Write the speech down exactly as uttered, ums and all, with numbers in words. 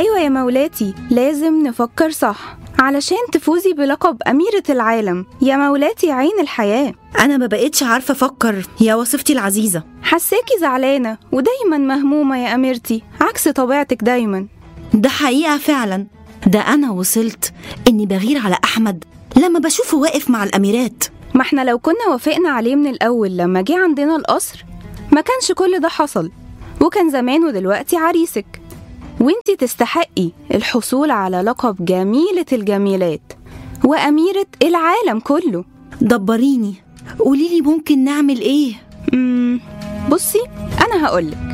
أيوة يا مولاتي، لازم نفكر صح علشان تفوزي بلقب أميرة العالم يا مولاتي عين الحياة. أنا ما بقيتش عارفة أفكر يا وصفتي العزيزة. حساكي زعلانة ودايما مهمومة يا أميرتي، عكس طبيعتك دايما. ده حقيقة فعلا. ده أنا وصلت إني بغير على أحمد لما بشوفه واقف مع الأميرات. ما احنا لو كنا وافقنا عليه من الأول لما جه عندنا القصر ما كانش كل ده حصل، وكان زمانه دلوقتي عريسك. وانتي تستحقي الحصول على لقب جميلة الجميلات وأميرة العالم كله. دبريني، قوليلي ممكن نعمل ايه؟ مم بصي أنا هقولك.